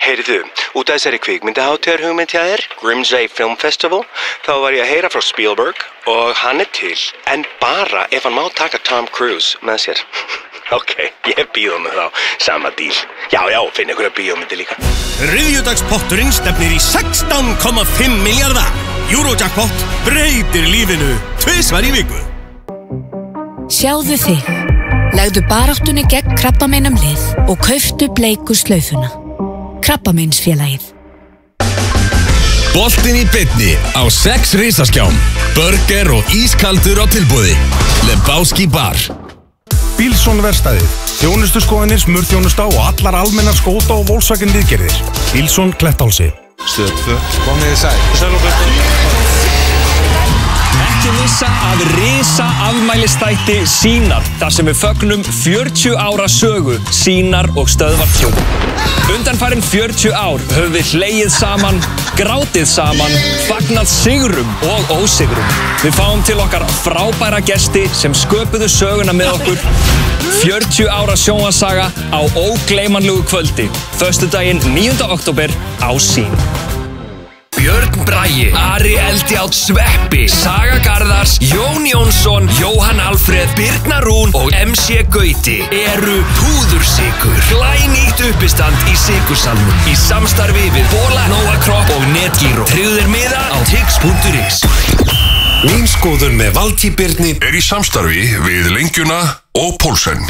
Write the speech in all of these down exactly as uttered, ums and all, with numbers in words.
Heyrðu, út af þessari kvikmyndahátíðar hugmynd hjá þér, Grimsey Film Festival, þá var ég að heyra frá Spielberg og hann er til, en bara ef hann má taka Tom Cruise með sér. Ok, ég býð um þá, sama díl. Já, já, finn ykkur að bíómyndi líka. Þriðjudagspotturinn stefnir í sextán komma fimm milljarða. Eurojackpot breytir lífinu tvisvar í viku. Sjáðu þig. Legðu baráttunni gegn krabbameinum lið og kauftu bleiku slaufuna. Krabbameinsfélagið. Boltinn í beinni á sex risaskjám. Burger og ískaldur á tilboði. Lebowski bar. Bílsson verkstæðið. Þjónustuskoðanir, smurþjónusta og allar almennar skóta og Volkswagen viðgerðir. Bílsson Klettálsi. Stöð tvö. Komið þið sæl. Sælóflöftur. Ekki missa að risa afmælistætti Sínar, þar sem við fögnum fjörutíu ára sögu Sínar og stöðvartjón. Undanfarin fjörutíu ár höfum við hlegið saman, grátið saman, fagnað sigrum og ósigrum. Við fáum til okkar frábæra gesti sem sköpuðu söguna með okkur. fjörutíu ára sjónvarpssaga á ógleymanlegu kvöldi, föstudaginn níunda október á Sín. Björn Bragi, Ari Eldjárn, Sveppi, Saga Garðars, Jón Jónsson, Jóhann Alfreð, Birna Rún og M C Gauti eru Púðursykur. Glænýtt uppistand í sykursalnum í samstarfi við Bola, Nóa Kropp og Netgyro. Tryggðu þér miða á tix punktur is. Mín skoðun með Valtý Birni er í samstarfi við Lengjuna og Pólsen.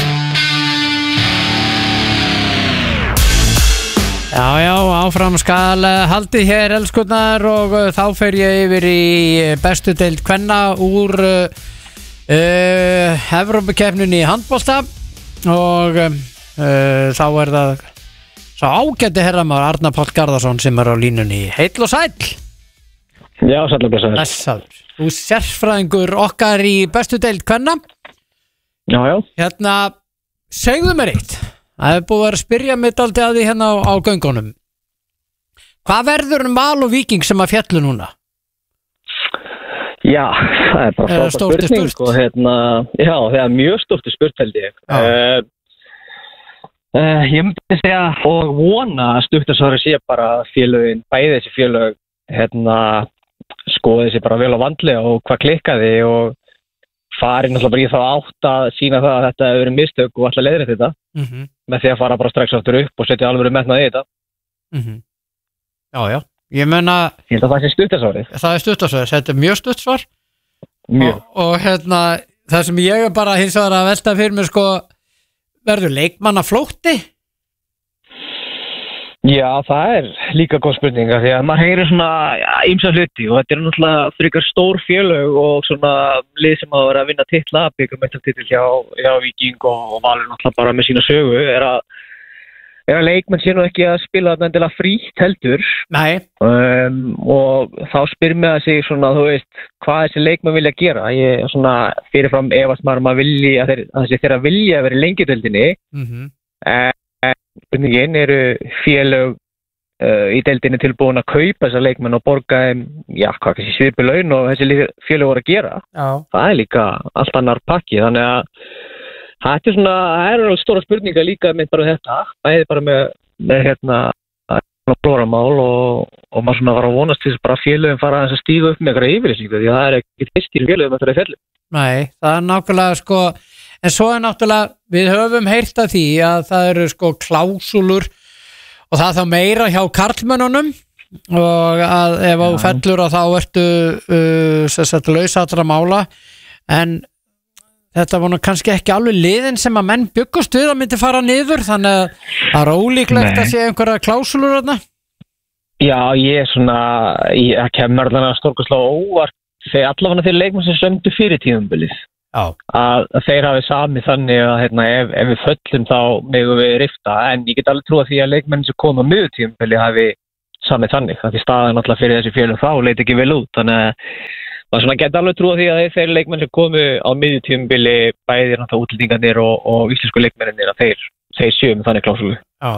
Já, já, áfram skal haldið hér elskurnar og uh, þá fer ég yfir í bestu deild kvenna úr uh, uh, Evrópukeppninni í handbolta og uh, þá er það sá ágæti herramár Arnar Páll Garðarsson sem er á línunni. Heill og sæll. Já, sæll og blessaður. Blessaður. Þú sérfræðingur okkar í bestu deild kvenna. Já, já. Hérna, segðu mér eitt. Það er búið að vera að spyrja mig dálítið að því hérna á, á göngunum. Hvað verður um Val og Víking sem að fjallu núna? Já, það er bara frábær spurning og hérna, já, það er mjög stórt spurt held ég. Uh, uh, ég myndi segja og vona að stuttasvara sé bara félögin, bæði þessi félög, hérna, skoði þessi bara vel á vandlega og hvað klikkaði og farið náttúrulega bara í þá átt að sína það að þetta hefur verið mistök og alltaf leiðrétt þetta mm-hmm. með því að fara bara strax aftur upp og setja alveg metnað í þetta. Mm-hmm. Já, já. Ég menna... Ég held að það sé stuttasvarið. Það er stuttasvarið. Þetta er mjög stuttsvar. Mjög. Og, og hérna, það sem ég er bara hins vegar að velta fyrir mér sko, verður leikmanna flótti? Já, það er líka góð spurninga því að maður heyrir svona ýmsa hluti og þetta er náttúrulega frekar stór félög og svona lið sem að vera að vinna titla, bikarmeistaratitil hjá, hjá Víking og, og Valur náttúrulega bara með sína sögu er að, er að leikmenn sé nú ekki að spila þetta endilega frítt heldur. Nei. Um, og þá spyr mig að sig svona, þú veist, hvað þessi leikmenn vilja gera. Ég svona fyrirfram efast maður um að vilja, að þeir, að þeir að vilja að vera í lengjudeildinni. Mhm. Mm Spurningin eru félög uh, í deildinni tilbúin að kaupa þessar leikmenn og borga þeim, já, hvað kannski svipu laun og þessi félög voru að gera. Já. Það er líka allt annar pakki, þannig að þetta er svona, það eru stóra spurningar líka með bara þetta, bæði bara með, með hérna, blóramál og, og maður svona var að vonast til þess bara félögum fara að stíga upp með eitthvað yfirlýsingu, því að það er ekkert fyrst í félögum að það er fellum. Nei, það er nákvæmlega sko, en svo er náttúrulega, við höfum heyrt að því að það eru sko klásúlur og það þá meira hjá karlmönnunum og að ef þú fellur að þá ertu uh, sérstætt lausatra mála en þetta var nú kannski ekki alveg liðin sem að menn byggust við að myndi fara niður þannig að það er ólíklegt Nei. Að sé einhverja klásúlur þarna. Já, ég er svona, ég kemur þarna stórkostlega óvart þegar allavega þeir leikmenn sem sömdu fyrir tímabilið. Já. Að, að þeir hafi samið þannig að hérna, ef, ef við föllum þá megum við rifta en ég get alveg trúa því að leikmenn sem koma á miðjutímabili hafi samið þannig að því staðan alltaf fyrir þessi félög þá leit ekki vel út þannig að maður get alveg trúa því að þeir leikmenn sem komu á miðjutímabili bæði náttúrulega útlendingarnir og, og íslensku leikmennir að þeir, þeir séu með þannig klásúlu. Já.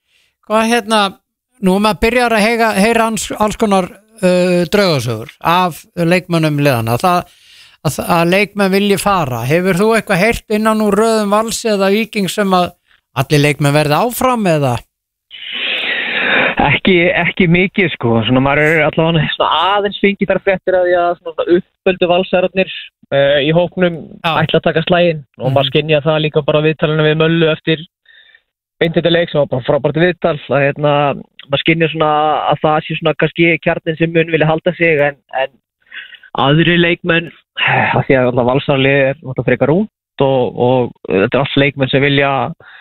Hvað hérna, nú maður byrjar að heyra, heyra alls, alls konar uh, draugasögur af leikmennum liðana það Að, að leikmenn vilji fara. Hefur þú eitthvað heyrt innan úr röðum Vals eða Víking sem að allir leikmenn verði áfram eða? Ekki, ekki mikið sko, svona maður er allavega svona aðeins fengið þar fréttir að því að svona uppöldu valsararnir uh, í hóknum ætla að taka slægin og mm. maður skynja það líka bara viðtalinu við Möllu eftir beintölduleik sem var bara frábært viðtal að hérna, maður skynja svona að það sé svona kannski kjarnin sem mun vilja halda sig en, en aðri leikmenn að því að alltaf valsarlið er alltaf frekar út og, og þetta er allt leikmenn sem vilja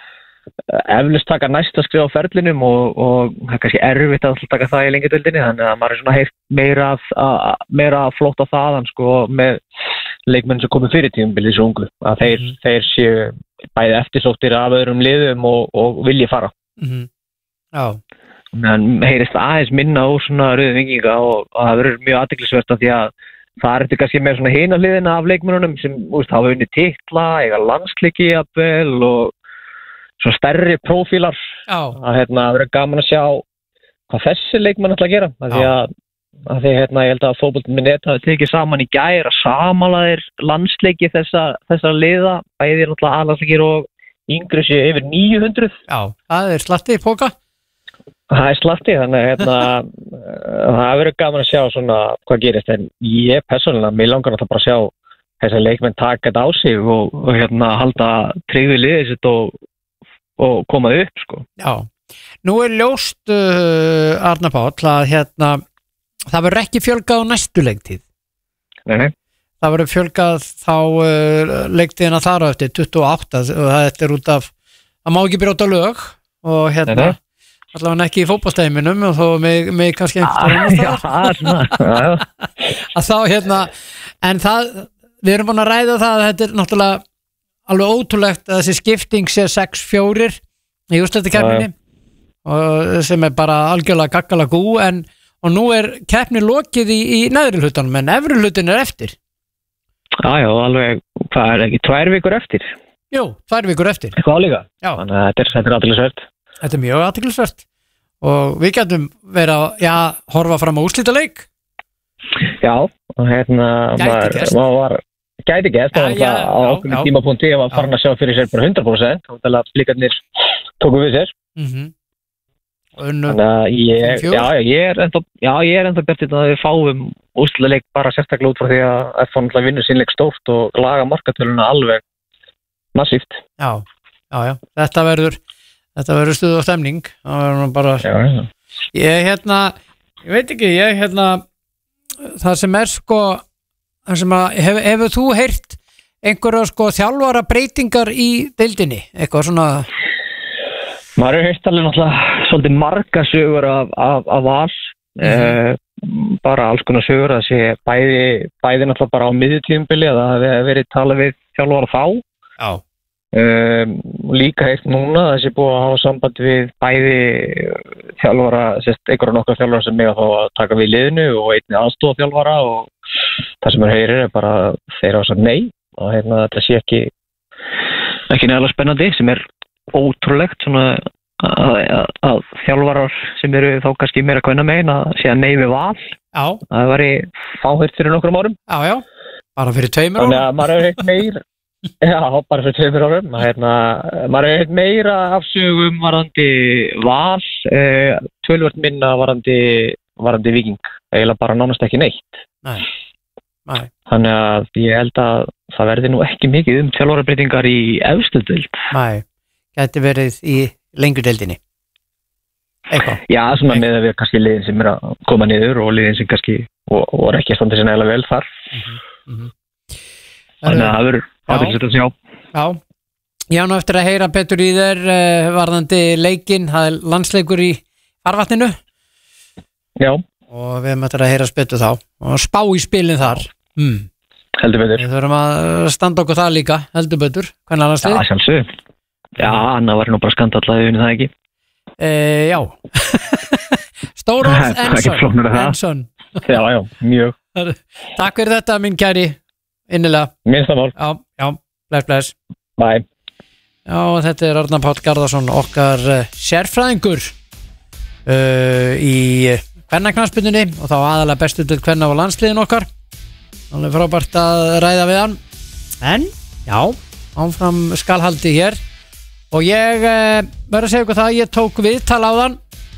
eflust taka næsta skrif á ferlinum og, og það er kannski erfitt að taka það í lengjadöldinni þannig að maður er svona heilt meira, að, meira flott á þaðan sko með leikmenn sem komið fyrir tímabili svo ungu að þeir, mm-hmm. þeir séu bæði eftirsóttir af öðrum liðum og, og vilji fara mm-hmm. Já en heyrist aðeins minna úr svona rauðum vinginga og, og það verður mjög athyglisvert af því að það er eftir kannski með svona hina liðina af leikmennunum sem úst, hafa unnið titla, eiga landsleiki jafnvel og svona stærri prófílar að hérna verður gaman að sjá hvað þessi leikmenn ætla að gera af því að, að því hérna ég held að fótbolti.net hafi tekið saman í gær að samanlaðir landsleiki þessa, þessa liða bæðir náttúrulega aðlandsleikir og yngri séu yfir níu hundruð Já, það er slatti í póka Það er slatti þannig að hérna það verður gaman að sjá svona hvað gerist en ég persónulega, mér langar náttúrulega bara að sjá þessa leikmenn taka þetta á sig og, og hérna halda tryggði liðið sitt og og koma upp sko. Já, nú er ljóst uh, Arnar Páll að hérna það verður ekki fjölgað á næstu leiktíð. Nei, nei. Það verður fjölgað þá uh, leiktíðina þar á eftir tuttugu og átta og þetta er út af að má ekki brjóta lög og hérna allavega ekki í fótboltaheiminum og þó mig, mig kannski einhvers staðar að þá hérna en það, við erum búin að ræða það að þetta er náttúrulega alveg ótrúlegt að þessi skipting sé sex fjórir í úrslitakeppninni og sem er bara algjörlega gaggala gú en og nú er keppni lokið í, í neðri hlutanum en efri hlutin er eftir. Já, já, alveg, hvað er ekki, tvær vikur eftir? Jú, tvær vikur eftir. Eitthvað álíka? Já. Þannig að þetta er, þetta er athyglisvert. Þetta er mjög athyglisvert og við getum verið að, já, horfa fram á úrslitaleik. Já, og hérna, Gæti gerst. maður var Gæti gæst, það var það á okkur tímapunkti ég var farin að sjá fyrir sér bara hundrað prósent og það líkarnir tóku við sér mm-hmm. Þannig að ég, já, ég er ennþá já, ég er ennþá bjartinn að við fáum úrslitaleik bara sérstaklega út frá því að F H vinnur sínleik stórt og laga markatöluna alveg massíft Já, já, já, þetta verður þetta verður stuð og stemning það verður bara já, já. Ég hérna, ég veit ekki, ég hérna það sem er sko það sem að, hef, hefur þú heyrt einhverja sko þjálfara breytingar í deildinni, eitthvað svona maður hefur heyrt alveg náttúrulega svolítið marga sögur af, af, af Val mm-hmm. eh, bara alls konar sögur að sé bæði, bæði náttúrulega bara á miðjutímabili að það hefur verið talað við þjálfara þá Já Um, líka heilt núna það sé búið að hafa samband við bæði þjálfara, sérst einhverja nokkra þjálfara sem mega þá að taka við liðinu og einni aðstofa þjálfara og það sem er heyrir er bara þeirra á þess að nei og hérna þetta sé ekki ekki neðalega spennandi sem er ótrúlegt svona að, að, að þjálfarar sem eru þá kannski meira kvenna megin að sé að nei við Val Já það væri fáhært fyrir nokkrum árum Já, já, bara fyrir tveimur árum Þannig að maður hefur heilt meir Já, bara fyrir tveimur árum hérna, maður hefur heilt meira af sögum varandi Val eh, tölvört minna varandi varandi Víking, eiginlega bara nánast ekki neitt Nei, nei Þannig að ég held að það verði nú ekki mikið um þjálfarabreitingar í efstu deild Nei, gæti verið í lengjudeildinni Eitthvað Já, svona með að við kannski liðin sem er að koma niður og liðin sem kannski og, og er ekki að standa sér nægilega vel þar mm-hmm. Mm-hmm. Þannig að það verður aðeins að sjá Já, ég á nú eftir að heyra betur í þér uh, varðandi leikinn, það er landsleikur í farvatninu Já og við erum eftir að heyra betur þá og spá í spilin þar mm. Heldur betur Við þurfum að standa okkur það líka, heldur betur Hvernig annars þið? Já, sjálfsög Já, annað var nú bara skandallaði unni það ekki e, Já Stórólf Ensson Já, já, mjög Takk fyrir þetta, minn kæri Innilega Minnst það mál Já, já, bless, bless Bye Já, þetta er Arnar Páll Garðarsson okkar uh, sérfræðingur uh, í kvennaknattspyrnunni og þá aðalega bestu til kvenna á landsliðin okkar Þannig frábært að ræða við hann En, já, áfram skalhaldi hér og ég uh, verður að segja ykkur það ég tók viðtal á þann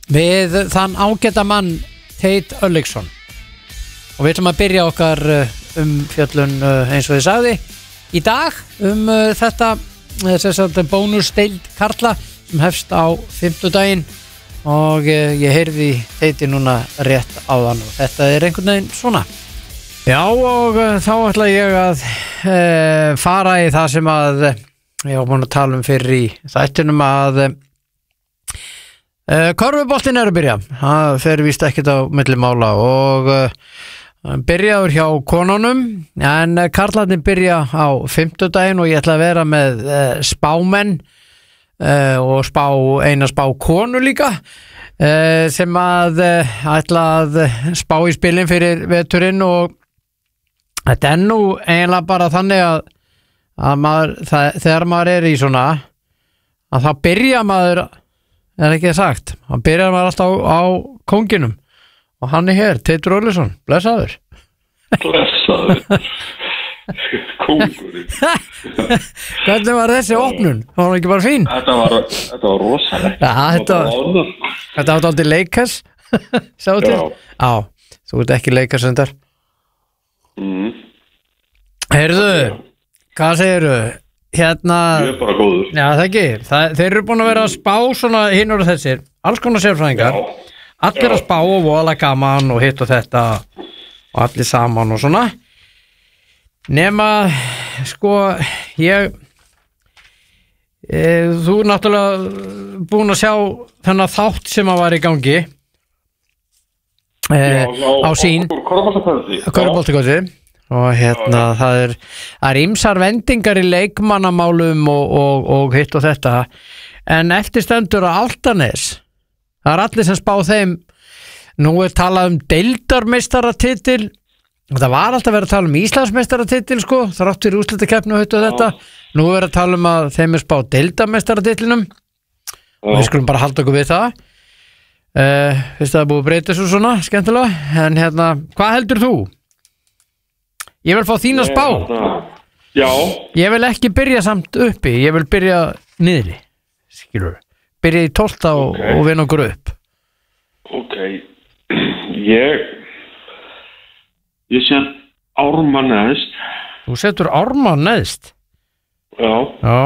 við þann ágæta mann Teit Örlygsson og við ætlum að byrja okkar um fjöllun eins og þið sagði í dag um þetta þessar bónusdeild karla sem hefst á fimmtudaginn og ég heyrði Teiti núna rétt áðan og þetta er einhvern veginn svona. Já og þá ætla ég að e, fara í það sem að ég var búin að tala um fyrir í þættinum að e, körfuboltinn er að byrja. Það fer víst ekkert á milli mála og e, byrjaður hjá konunum en karlarnir byrja á fimmtudaginn og ég ætla að vera með e, spámenn Uh, og spá, eina spá konu líka uh, sem að uh, ætla að spá í spilin fyrir veturinn og þetta er nú eiginlega bara þannig að, að maður, það, þegar maður er í svona að þá byrja maður er ekki sagt, þá byrja maður alltaf á, á konginum og hann er hér, Teitur Örlygsson, blessaður blessaður kóngurinn hvernig var þessi opnun? Var það ekki bara fín? Þetta var, þetta var rosalegt ja, Þetta var Þetta var aldrei leikas Sjáðu til Já, þú ert ekki leikas endar mm. Heyrðu, hvað segirðu? Hérna Ég er bara góður Já, það ekki, það, þeir eru búin að vera að spá svona hinn og þessir, alls konar sérfræðingar Já. Allir Já. Að spá og voða gaman og hitt og þetta og allir saman og svona nema sko ég e, þú er náttúrulega búin að sjá þennan þátt sem að var í gangi e, Já, á, á sín Körfuboltakvöldi og hérna það er það er ýmsar vendingar í leikmannamálum og, og, og hitt og þetta en eftir stendur á Álftanes það er allir sem spá þeim nú er talað um deildarmeistaratitil það var alltaf verið að tala um Íslandsmeistaratitil sko, þrátt fyrir úrslitakeppni og hitt og þetta nú er að tala um að þeim er spá deildarmeistaratitlinum og við skulum bara halda okkur við það uh, fyrst að það er búið að breyta svo svona skemmtilega, en hérna hvað heldur þú? Ég vil fá þína spá Já Ég vil ekki byrja samt uppi, ég vil byrja niðri, skilur byrja í tólfta og, okay. og vinna okkur upp Ok Ég Ég set Ármann neðst Þú setur Ármann neðst? Já Já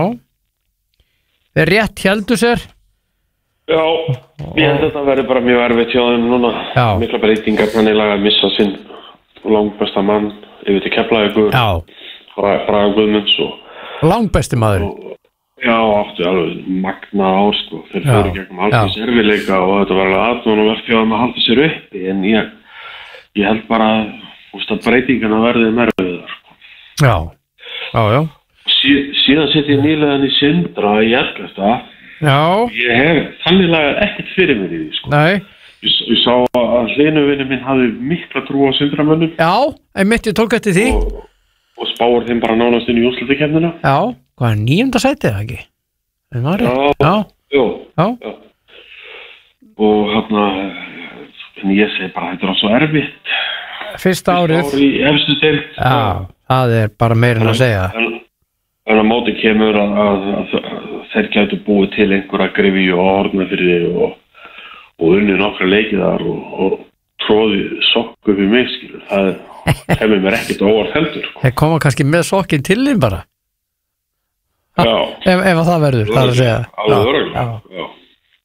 Þeir rétt heldur sér Já, ég held að þetta verði bara mjög erfitt hjá þeim núna Já Mikla breytingar, hann er lagað að missa sinn langbesta mann yfir til Keflavíkur Já Braga Guðmunds og Langbesti maður og, Já, áttu alveg magna ár sko þeir fyrir gegnum alls erfiðleika og þetta var alveg aðdóðan og verði að halda sér uppi en ég, ég held bara úst, að breytingana verði merfiðar sko. Já, já, já sí, Síðan sett ég nýlegan í Sindra í Erlesta Já Ég hef þannig lagað ekkert fyrir mér í því sko Nei Ég, ég sá að hlinuvinni minn hafði mikla trú á Sindramönnum Já, einmitt ég tók eftir því og, og spáur þeim bara nánast inn í úrslitakeppnina Já, hvað er níunda sætið það ekki? Já, já, já, já. já. Og hérna en ég segi bara þetta er svo erfitt Fyrsta árið Fyrsta árið í efstu deild Já, það er bara meira en að segja En, en að móti kemur að, að, að, að þeir gætu búið til einhverja grifi og orðna fyrir og, og unni nokkra leikiðar og, og tróði sokk upp í mig skilur það hefur mér ekkert óvart heldur sko. Þeir koma kannski með sokkin til þín bara Já Ef, ef að það verður, það er að segja Alveg örgulega Já, já.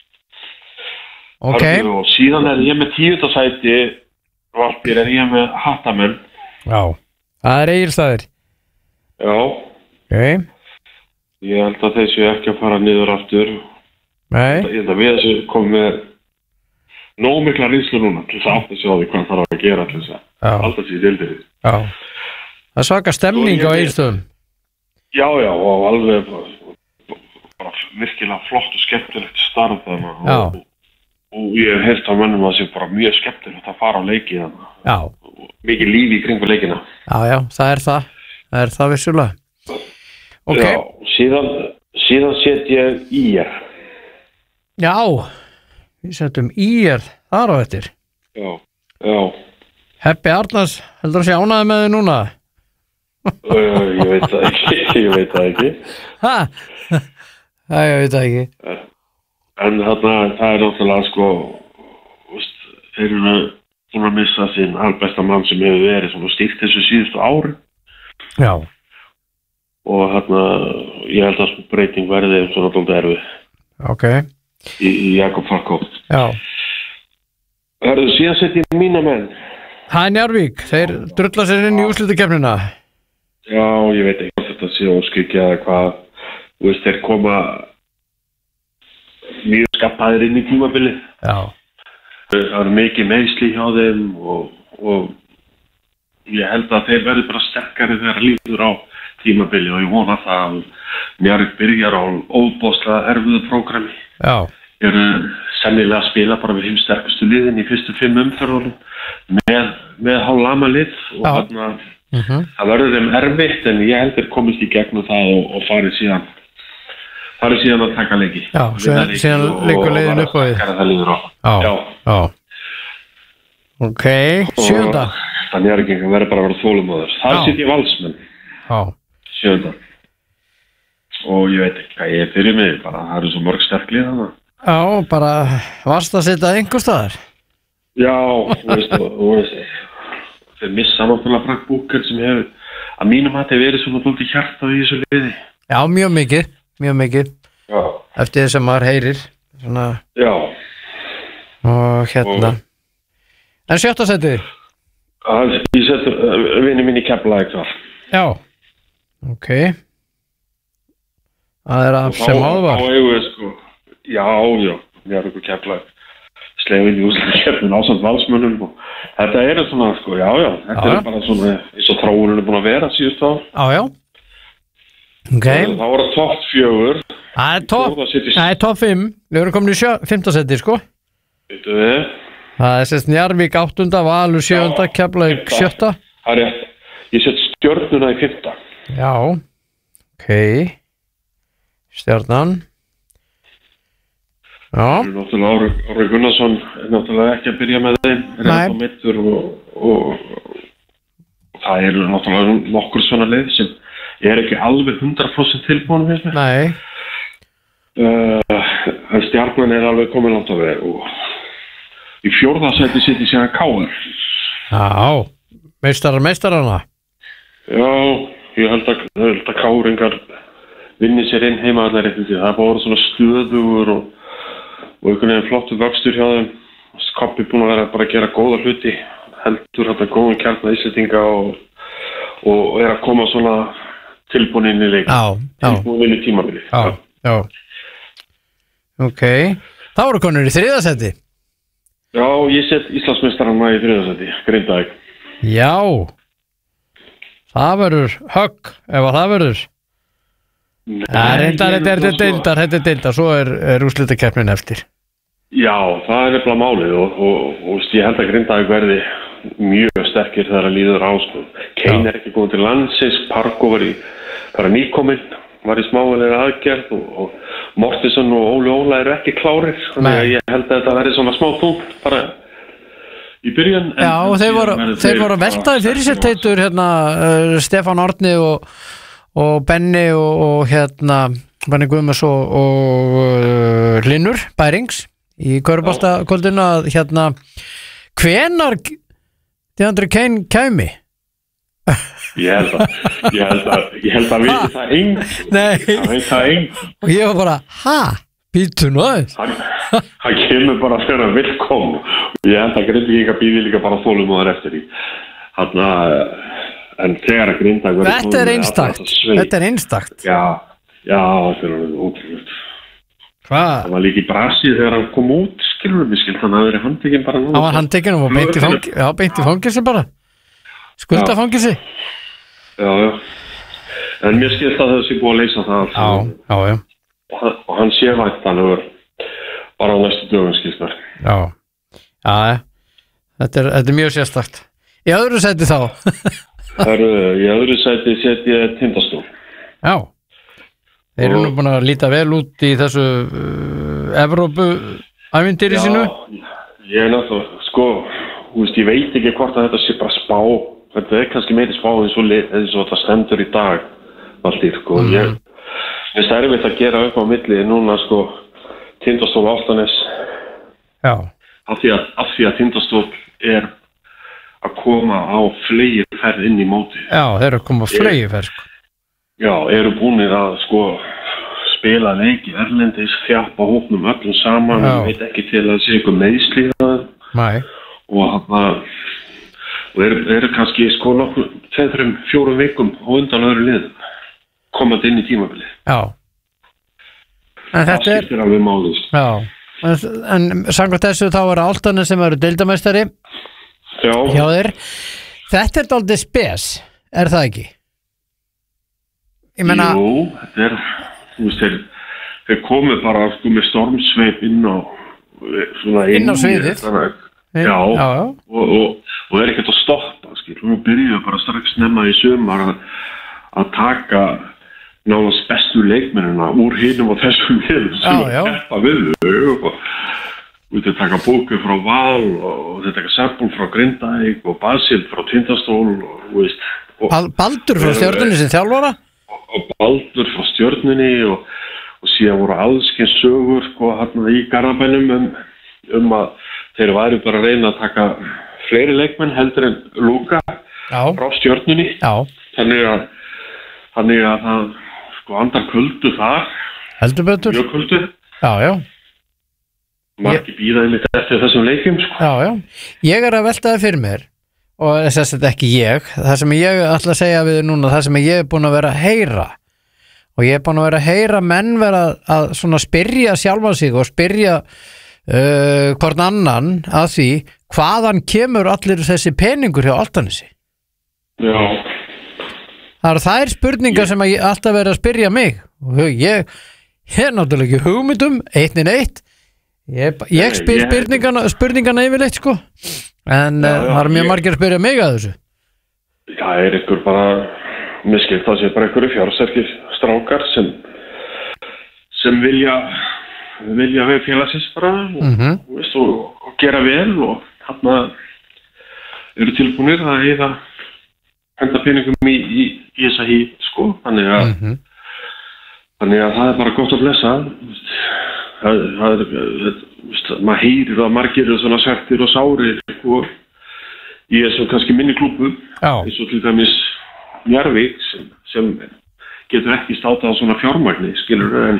Ok Harfi, og síðan er ég með tíundasæti Valtýr er ég með Hattamenn Já, það er Egilsstaðir Já Ok Ég held að þessu ekki að fara niður aftur Nei Ég held að við þessu komum með nóg mikla reynslu núna til þess að átta sig á því hvað það þarf að gera til þess að alltaf sér deildir Já Það er svaka stemning á Egilsstöðum Já, já, og alveg bara, bara virkilega flott og skemmtilegt starf þarna og, og ég hef heilt á mönnum að það sé bara mjög skemmtilegt að fara á leiki þarna Já Mikið lífi í kringu leikina Já, já, það er það Það er það vissulega Ok Já, síðan, síðan set ég í er Já Við setjum í er þar á eftir Já, já Heppi Arnars, heldur að sé ánæði með þið núna? uh, Ég veit það ekki Ég veit það ekki Hæ? Það ég veit það ekki En þarna, það er náttúrulega sko þeir eru búin að missa sinn albesta mann sem hefur verið svona stýrt þessu síðustu ári. Já. Og hérna, ég held að breyting verði svona dálítið erfið. Ok. Í, í Jakob Falkó. Já. Hörðu, síðan sett ég mína menn. Það er Njarðvík, þeir drulla sér inn í úrslitakeppnina. Já, ég veit ekki hvort þetta sé óskikja eða hvað. Þú veist, þeir koma mjög skappaðir inn í tímabilið. Já. Það eru mikið meiðsli hjá þeim og, og ég held að þeir verði bara sterkari þegar líður á tímabilið og ég vona það að Njarðvík byrjar á óbóðslega erfiðu prógrami. Já. Eru sennilega að spila bara við heimsterkustu liðin í fyrstu fimm umferðunum með, með hálflama lið og þarna uh-huh. það verður þeim erfitt en ég held þeir komist í gegnum það og, og farið síðan farið síðan að taka leiki. Já, síðan, síðan leikur leiðin upp á því. Já, já. já. Ok, sjönda. Þannig er ekki að vera bara að vera þólumóður. Það sitt ég valsmenn. Já. Sjönda. Og ég veit ekki hvað ég er fyrir mig, bara það eru svo mörg sterklið þannig. Já, bara varst að setja einhver staðar? Já, þú veist, þú veist, þeir missa náttúrulega Frank Booker sem hefur, að mínum að þeir verið svona dálítið hjartað í þessu liði. Já, mjög mikið, mjög mikið. Já. Eftir þess að maður heyrir. Svona... Já. Og hérna. Og... En sjötta seti? Ég seti uh, vinni mín í Keflavík þar. Já, ok. Það er að sem áður var. Þá eigum við sko. Já, já, við erum ekki Keflavík slegin í úrslitakeppnin ásamt valsmönnum og þetta er svona sko, já, já, þetta já, er bara svona eins og þróunin er búin að vera síðust á. Já, já. Ok. Það voru topp fjögur. Það er topp, það er topp fimm. Við erum komin í sjö, fimmta seti, sko. Veitu við? Það er sérst Njarðvík áttunda, Valur sjöunda, Keflavík sjötta. Það er rétt. Ég set Stjörnuna í fimmta. Já, ok. Stjarnan. Já. Náttúrulega Orri Gunnarsson er náttúrulega ekki að byrja með þeim. Nei. Mittur og, og, og það eru náttúrulega nokkur svona leið sem er ekki alveg hundrað prósent tilbúin finnst mér. Nei. Uh, Stjarnan er alveg komin langt á veg og í fjórða sæti sitt í síðan K R. Já, meistarar meistarana. Já, ég held að, að Káringar vinni sér inn heima allar eftir því. Það er bara svona stöðugur og og einhvern veginn flottur vöxtur hjá þeim. Koppi búin að vera bara að gera góða hluti, heldur þetta góðum kjarna Íslendinga og, og er að koma svona tilbúin inn í leik. Já, já. Tilbúin inn í tímabili. Já, já. Ok. Þá eru konur í þriðja seti. Já, ég set Íslandsmeistarana í þriðja seti, Grindavík. Já. Það verður högg, ef að það verður. Nei, það er reyndar, þetta er deildar, þetta er deildar, svo er, er úrslitakeppnin eftir. Já, það er nefnilega málið og, og, og ég held að Grindavík verði mjög sterkir þegar að líður á sko. Kane er ekki góð til landsins, Parko var í bara nýkominn, var í smávælega aðgerð og, og Mortensen og Óli Óla eru ekki klárir, þannig að ég held að þetta verði svona smá punkt bara í byrjun. Já, og þeir voru, þeir voru veltaði fyrir sér teitur hérna uh, Stefán Árni og og Benni og, og hérna Benni Guðmars og, og uh, Linur Bærings í Köruboltakvöldinu að hérna hvenar DeAndre Kane kæmi? Ég held að ég held að ég held að viti það eng Nei veit það eng og ég var bara, ha? Býtu nú aðeins hann, hann kemur bara fyrir að vill kom og ég held að Grindvíkingar býði líka bara þolumóður eftir því hann að en þegar að Grindavík Þetta er einstakt, þetta er einstakt. Já, já, þetta er ótrúlega. Hvað? Það var líka í Brasíu þegar hann kom út, skilur við, skilt hann að vera handtekinn bara núna. Hann var handtekinn og beint í fangelsi, já, beint í fangelsi bara. Skulda fangelsi. Já, já. En mér skilt að það sé búið að leysa það. Já, já, já. Og, og hann sé vænt hann öður bara á næstu dögum, skilt þar. Já, já, þetta er, þetta er mjög sérstakt. Í öðru seti þá. Það eru, í öðru sæti set ég Tindastól. Já. Þeir eru nú búin að líta vel út í þessu uh, Evrópu-ævintýri sínu. Já, ég er náttúrulega, sko, þú veist, ég veit ekki hvort að þetta sé bara spá. Þetta er kannski meiri spá eins og, eins og þetta stendur í dag. Allt í, sko. Mm. Ég, það er erfitt að gera upp á milli núna, sko, Tindastól Álftanes. Já. af því að, af því að Tindastóll er að koma á fleiri ferð inn í móti. Já, þeir eru að koma á fleiri ferð, sko. Já, eru búinir að, sko, spila leiki erlendis, þjappa hópnum öllum saman, ég veit ekki til að sé ykkur meðsli það. Nei. Og hann og eru, eru kannski, sko, nokkur, tveim, þrem, fjórum vikum á undan öðru liðum, komandi inn í tímabili. Já. En þetta er... Það skiptir alveg máli. Já. En, en samkvæmt þessu þá eru Álftanes sem eru deildarmeistari. Já. Hjá þér. Þetta er dálítið spes, er það ekki? Ég meina... Jú, þetta er, þú veist, þeir, þeir komið bara sko með stormsveip inn á, svona inn, inn á sviðið. Þannig, já, já, já, já. Og, og, og er ekkert að stoppa, skil. Nú byrjuðu bara strax nefna í sumar að, að taka nánast bestu leikmennina úr hinum og þessum liðum sem að keppa við þau og þetta taka Bóku frá Val og þetta taka Seppul frá Grindavík og Basil frá Tindastól og, veist, og Baldur frá Stjörnunni sem þjálfara og, og Baldur frá Stjörnunni og, og síðan voru allskeins sögur sko hérna í Garðabænum um, um að þeir væri bara að reyna að taka fleiri leikmenn heldur en Lúka Já. Frá Stjörnunni Já. þannig að þannig að það sko andar kuldu þar heldur betur mjög kuldu já, já. margir bíða einmitt eftir þessum leikjum sko. já, já. Ég er að velta það fyrir mér og þess að þetta ekki ég það sem ég ætla að segja við núna það sem ég er búin að vera að heyra og ég er búin að vera að heyra menn vera að svona spyrja sjálfa sig og spyrja uh, hvort annan að því hvaðan kemur allir þessi peningur hjá Álftanesi já Það eru þær spurningar sem ég alltaf verið að spyrja mig og ég, ég er náttúrulega ekki hugmyndum, eittnin eitt ég, ég spyr spurningana, spurningana yfirleitt sko en já, já, það er mjög ég... margir að spyrja mig að þessu Það er ykkur bara miskilt það sé bara ykkur fjársterkir strákar sem sem vilja vilja við félagsins bara mm -hmm. og, veist, og, og gera vel og þarna eru tilbúinir að heiða henda peningum í, í, í þessa hít sko, þannig að mm -hmm. þannig að það er bara gott að blessa það, það er það, maður heyrir að margir eru svona svertir og sárir sko, í þessum kannski minni klúbum eins og til dæmis Njarðvík sem, sem getur ekki státað á svona fjármagni skilur en,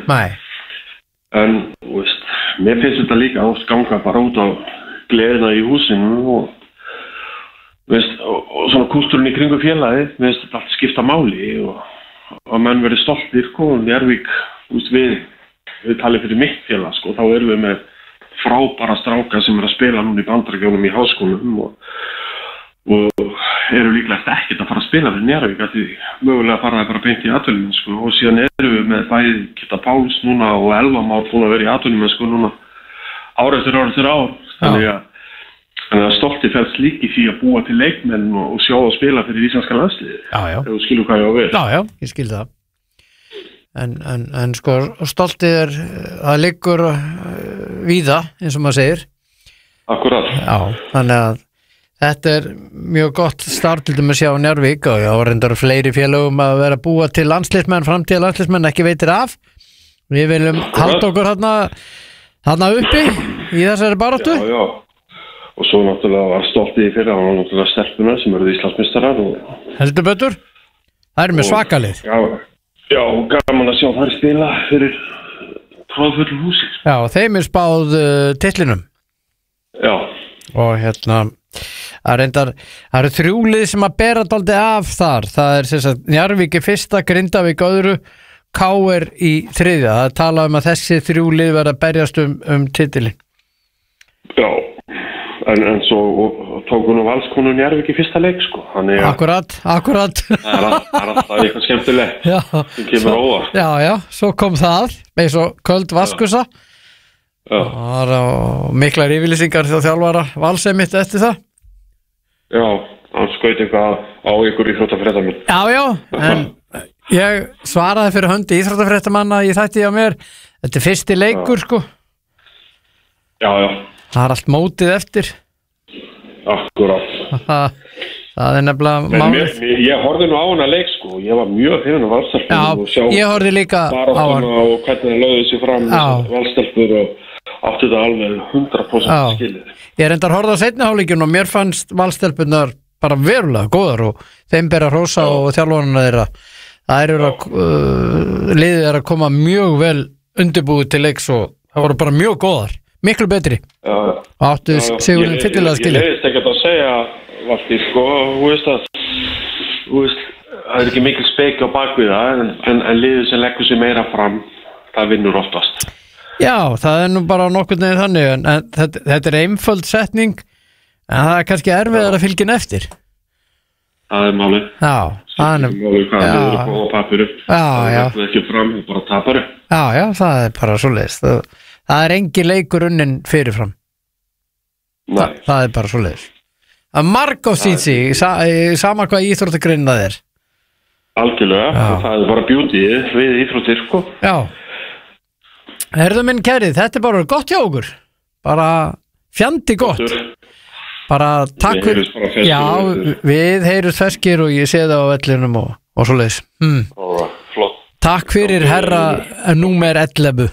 en veist, mér finnst þetta líka ást ganga bara út á gleðina í húsinu og Veist, og, og svona kústurinn í kringu félagi veist, þetta allt skipta máli og, og menn verið stoltir sko, Njarðvík, við, við talið fyrir mitt félag sko, þá erum við með frábæra stráka sem er að spila núna í Bandaríkjunum í háskólum og, og eru líklega ekkert að fara að spila fyrir Njarðvík að því mögulega fara það bara beint í atvinnum sko, og síðan erum við með bæði Kitta Páls núna og Elva Már búin að vera í atvinnum sko, núna ár eftir ár eftir ár þannig að Þannig að stolti fælst líki því að búa til leikmenn og, og sjá að spila fyrir íslenska landsliði. Já, já. Ef þú skilur hvað ég á við. Já, já, ég skil það. En, en, en sko, stoltið er, það liggur uh, víða, eins og maður segir. Akkurat. Já, þannig að þetta er mjög gott start til dæmis hjá Njarðvík og já, reyndar fleiri félögum að vera að búa til landsliðsmenn, framtíða landsliðsmenn, ekki veitir af. Við viljum halda okkur þarna, þarna uppi í þessari baráttu. Já, já. Og svo náttúrulega var stoltið í fyrra og náttúrulega stelpunar sem eruð Íslandsmeistarar og... Heldur betur? Það er með svakalið. Já, já, gaman að sjá þær spila fyrir tróðfullu húsi. Já, þeim er spáð uh, titlinum. Já. Og hérna, það reyndar, það eru þrjúlið sem að bera dálítið af þar. Það er sem sagt Njarðvík í fyrsta, Grindavík öðru, K R í þriðja. Það er talað um að þessi þrjúlið verða að berjast um, um titilin. Já. En, en svo tók hún á Valskonu Njarðvík í fyrsta leik sko Þannig, Akkurat, akkurat Það er, er alltaf eitthvað skemmtilegt já, sem kemur óvart. Já, já, svo kom það eins og köld vaskusa Já. Það var miklar yfirlýsingar þá þjálfara Valsemitt eftir það Já, hann skaut eitthvað á ykkur íþróttafréttamann Já, já, en ég svaraði fyrir höndi íþróttafréttamanna í þætti á mér Þetta er fyrsti leikur já. Sko Já, já Það er allt mótið eftir Akkurát Það er nefnilega málið Ég horfði nú á hana leik sko Ég var mjög fyrir hana valstelpur Já, ég horfði líka á hana og hvernig það lögði sér fram valstelpur og áttu þetta alveg hundrað prósent skilið. Ég er endar horfð á seinni hálfleikinn og mér fannst valstelpunar bara verulega góðar og þeim ber að hrósa og þjálfarana þeirra. Það eru að uh, liðið er að koma mjög vel undirbúið til leiks og það voru bara mjög góðar, miklu betri. Já, já. Og áttu sigurinn fyllilega skilið. Ég leiðist ekkert að segja Valtý, sko, þú veist að þú veist, það er ekki mikil speki á bakvið það, en, en, en liðið sem leggur sig meira fram, það vinnur oftast. Já, það er nú bara nokkurn veginn þannig, en, en þetta, þetta er einföld setning, en það er kannski erfiðar að fylgja eftir. Það er málið. Já, það er málið hvað það er upp á papiru. Já, já. Það er ekki fram, það bara taparu. Já, já, það er bara svoleiðis. Það, það er engin leikur unnin fyrirfram. Nei. Þa, það er bara svoleiðis. Að marg á sín sig, sa, sama hvað íþróttagrein það er. Algjörlega, það er bara beautyið við íþróttir, sko. Já. Herðu minn kærið, þetta er bara gott hjá okkur. Bara fjandi gott. Gottur. Bara takk fyrir. Já, við heyrjum ferskir og ég sé það á vellinum og, og svoleiðis. Hmm. Ó, flott. Takk fyrir herra númer ellefu.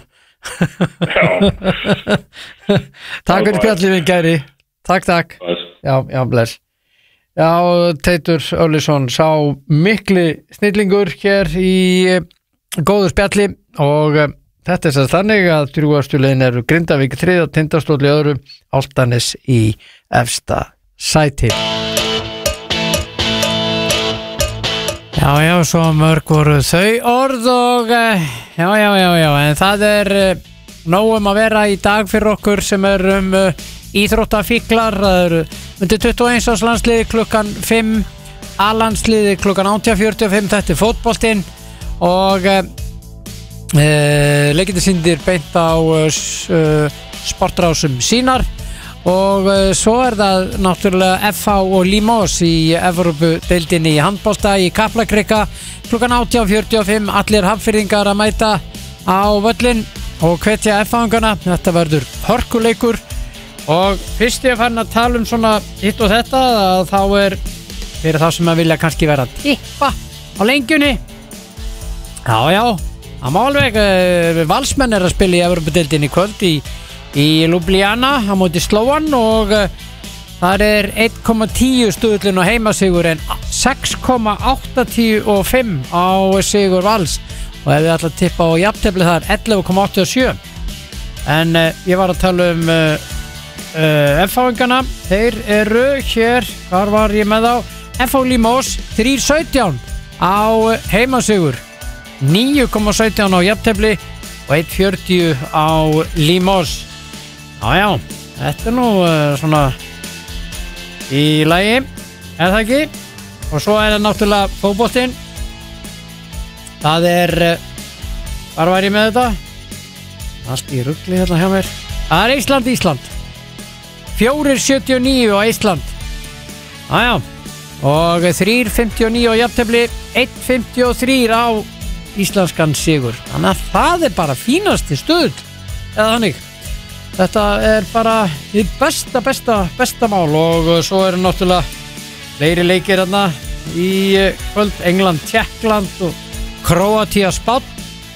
Takk fyrir spjallið minn kæri. Takk, takk. Já, já, bless. Já, Teitur Örlyson sá mikli snillingur hér í góðu spjalli og uh, þetta er þess þannig að þrjúastulegin eru Grindavík þriðja, Tindastóll í öðru, Álftanes í efsta sæti. Já, já, svo mörg voru þau orð og uh, já, já, já, já, en það er uh, nóg um að vera í dag fyrir okkur sem er um uh, íþróttafíklar. Það eru undir tuttugu og eins árs landsliði klukkan fimm, A-landsliði klukkan átján fjörutíu og fimm, þetta er fótboltinn og uh, uh, leikindi sýndir beint á uh, sportrásum sínar og uh, svo er það náttúrulega F H og Limos í Evrópudeildinni í handbolta í Kaplakrika klukkan átján fjörutíu og fimm, allir hafnfirðingar að mæta á völlin og hvetja F H-ingana, þetta verður hörkuleikur. Og fyrst ég er farin að tala um svona hitt og þetta að þá er fyrir þá sem að vilja kannski vera að tippa á lengjunni. Já, já, að málveg uh, Valsmenn er að spila í Evrópudeildinni í kvöld í, í Ljubljana á móti Slóan og uh, þar er eitt komma tíu stuðlun á heimasigur en sex komma áttatíu og fimm á sigur Vals og ef við ætla að tippa á jafntefli þar ellefu komma áttatíu og sjö en uh, ég var að tala um uh, Uh, F H-ingana, þeir eru hér, hvar var ég með þá F H Limos, þrjú komma sautján á heimasigur níu komma sautján á jafntefli og eitt komma fjörutíu á Limos. Já, já, þetta er nú uh, svona í lagi, er það ekki? Og svo er það náttúrulega fótboltinn. Það er uh, hvar var ég með þetta? Allt í rugli hérna hjá mér. Það er Ísland, Ísland fjögur sjötíu og níu á Ísland. Jájá. Og þrjú fimmtíu og níu á jafntefli, eitt fimmtíu og þrjú á íslenskan sigur. Þannig að það er bara fínasti stuð. Eða þannig. Þetta er bara í besta, besta, besta mál og svo eru náttúrulega fleiri leikir hérna í kvöld. England, Tékkland og Króatía, Spánn.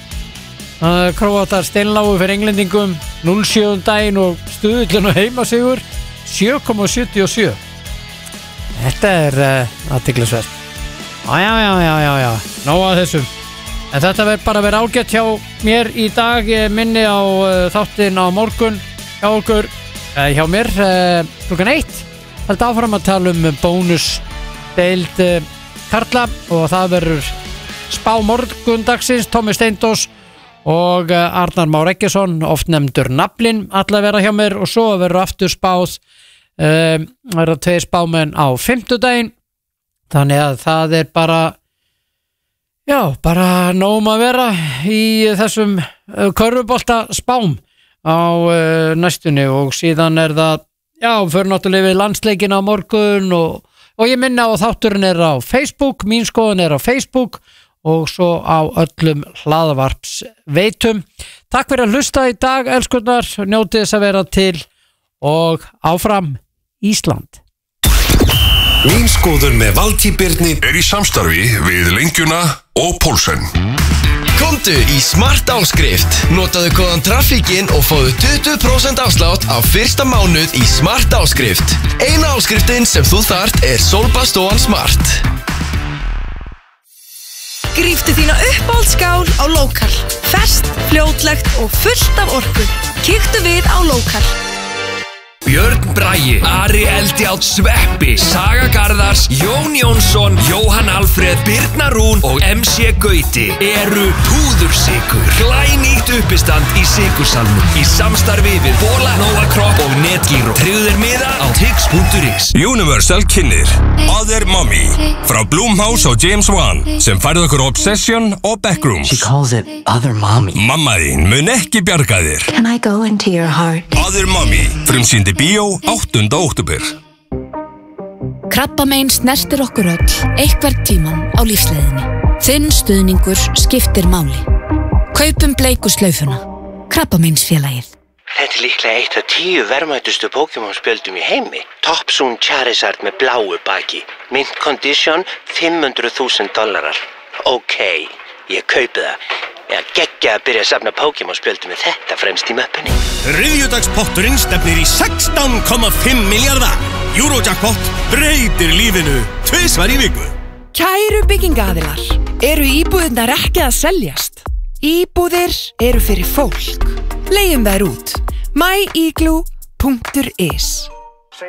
Króatar steinlágu fyrir englendingum núll sjö um daginn og stuðullin og heimasigur sjö komma sjötíu og sjö. Þetta er uh, athyglisvert. Já, já, já, já, já, já, nóg að þessum. En þetta verður bara verið ágætt hjá mér í dag. Ég minni á uh, þáttinn á morgun hjá okkur, uh, hjá mér uh, klukkan eitt. Þetta áfram að tala um bónusdeild uh, karla og það verður spá morgundagsins, Tommi Steindós og Arnar Már Eggesson, oft nefndur Naflinn, alla vera hjá mér og svo verður aftur spáð um, verður tveir spámenn á fimmtudaginn, þannig að það er bara já, bara nóg að vera í þessum uh, körfubolta spám á uh, næstunni og síðan er það já, fyrir náttúrulega við landsleikina á morgun og, og ég minna á þátturinn er á Facebook, mín skoðun er á Facebook og svo á öllum hlaðvarps veitum. Takk fyrir að hlusta í dag, elskurnar, njótið þess að vera til og áfram Ísland. Mín skoðun með Valtý Birni er í samstarfi við Lengjuna og Pólsen. Komdu í Smart Áskrift. Notaðu kóðan Traffíkin og fáðu tuttugu prósent afslátt á fyrsta mánuð í Smart Áskrift. Eina áskriftin sem þú þarft er Sólbastofan Smart. Gríftu þína uppáhaldsskál á Lokal. Ferskt, fljótlegt og fullt af orku. Kíktu við á Lokal. Björn Bragi, Ari Eldjárn Sveppi, Saga Garðars, Jón Jónsson, Jóhann Alfreð, Birna Rún og M C Gauti eru púðursykur. Glænýtt uppistand í sykursalnum í samstarfi við Bola, Nóa Kropp og Netgyro. Tryggðu þér miða á tix punktur is. Universal kynnir Other Mommy frá Blumhouse og James Wan sem færði okkur Obsession og Backrooms. She calls it Other Mommy. Mamma þín mun ekki bjarga þér. Can I go into your heart? Other Mommy frumsýndi bíó áttunda október. Krabbamein snertir okkur öll einhvern tíman á lífsleiðinni. Þinn stuðningur skiptir máli. Kaupum bleiku slaufuna. Krabbameinsfélagið. Þetta er líklega eitt af tíu verðmætustu Pokémon-spjöldum í heimi. Topsun Charizard með bláu baki. Mint condition fimm hundruð þúsund dollarar. Ok, ég kaupi það. Ég geggja að byrja að safna Pokémon-spjöldum með þetta fremst í möppunni. Þriðjudagspotturinn stefnir í sextán komma fimm milljarða. Eurojackpot breytir lífinu tvisvar í viku. Kæru byggingaaðilar, eru íbúðirnar ekki að seljast? Íbúðir eru fyrir fólk. Leigjum þær út. my igloo punktur is